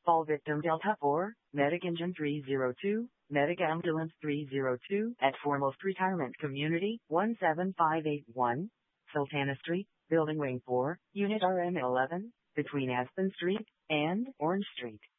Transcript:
All victim Delta 4, Medic Engine 302, Medic Ambulance 302 at Foremost Retirement Community, 17581, Sultana Street, Building Wing 4, Unit RM 11, between Aspen Street and Orange Street.